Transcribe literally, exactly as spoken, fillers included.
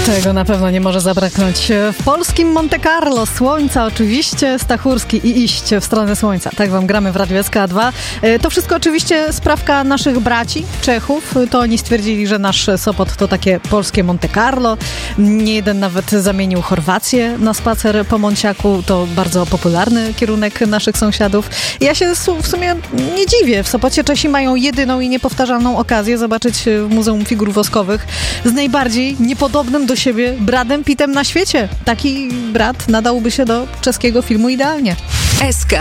Tego na pewno nie może zabraknąć. W polskim Monte Carlo słońca oczywiście, Stachurski i iść w stronę słońca. Tak wam gramy w Radiu S K dwa. To wszystko oczywiście sprawka naszych braci Czechów. To oni stwierdzili, że nasz Sopot to takie polskie Monte Carlo. Nie jeden nawet zamienił Chorwację na spacer po Monciaku. To bardzo popularny kierunek naszych sąsiadów. Ja się w sumie nie dziwię. W Sopocie Czesi mają jedyną i niepowtarzalną okazję zobaczyć w Muzeum Figur Woskowych z najbardziej niepodobnym do siebie Bradem Pittem na świecie. Taki brat nadałby się do czeskiego filmu idealnie. S K